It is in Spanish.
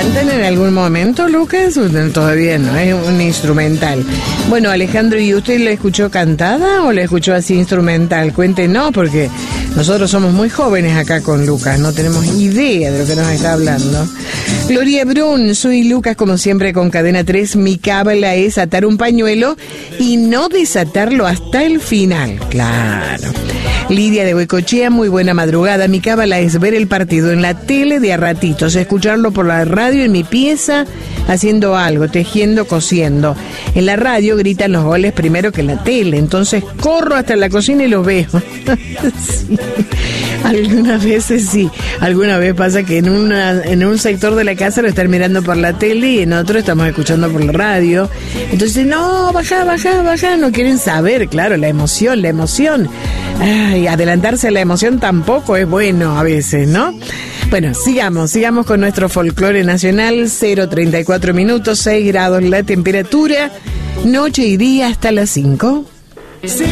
¿Cantan en algún momento, Lucas? Todavía no, es un instrumental. Bueno, Alejandro, ¿y usted la escuchó cantada o la escuchó así instrumental? Cuéntenos, porque nosotros somos muy jóvenes acá con Lucas, no tenemos idea de lo que nos está hablando. Gloria Brun, soy Lucas, como siempre con Cadena 3. Mi cábala es atar un pañuelo y no desatarlo hasta el final. Claro. Lidia de Huecochea, muy buena madrugada. Mi cábala es ver el partido en la tele de a ratitos, escucharlo por la radio en mi pieza, haciendo algo, tejiendo, cosiendo. En la radio gritan los goles primero que en la tele, entonces corro hasta la cocina y los veo. Sí. Algunas veces sí, alguna vez pasa que en un sector de la casa lo están mirando por la tele y en otro estamos escuchando por la radio. Entonces, no, baja, no quieren saber, claro, la emoción. Ay, adelantarse a la emoción tampoco es bueno a veces, ¿no? Bueno, sigamos con nuestro folclore nacional. 0:34 minutos, 6 grados la temperatura, noche y día hasta las 5. Sí.